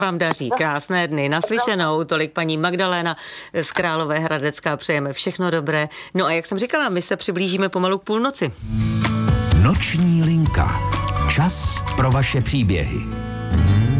Vám daří krásné dny. Naslyšenou, tolik paní Magdaléna z Královéhradecká, přejeme všechno dobré. No a jak jsem říkala, my se přiblížíme pomalu k půlnoci. Noční linka. Čas pro vaše příběhy.